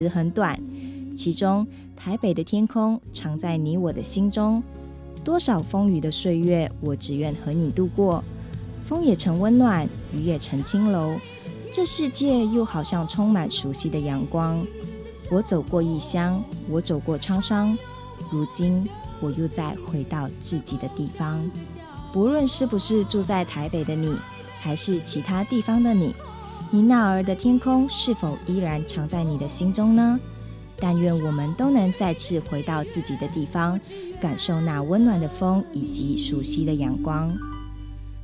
很短，其中台北的天空常在你我的心中，多少风雨的岁月，我只愿和你度过。风也成温暖，雨也成轻柔，这世界又好像充满熟悉的阳光。我走过异乡，我走过沧桑，如今我又再回到自己的地方。不论是不是住在台北的你，还是其他地方的你，你那儿的天空是否依然藏在你的心中呢？但愿我们都能再次回到自己的地方，感受那温暖的风以及熟悉的阳光。